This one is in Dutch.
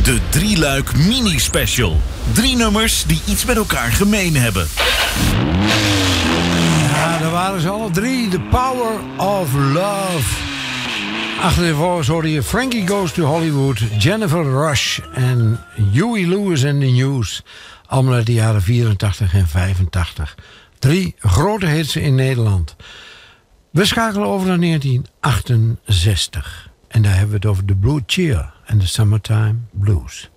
De drieluik mini-special. 3 nummers die iets met elkaar gemeen hebben. Ja, daar waren ze alle 3. The Power of Love. Achtervolgens hoorde je Frankie Goes to Hollywood, Jennifer Rush en Huey Lewis and the News. Allemaal uit de jaren 84 en 85. 3 grote hits in Nederland. We schakelen over naar 1968. En daar hebben we het over de Blue Cheer en de Summertime Blues.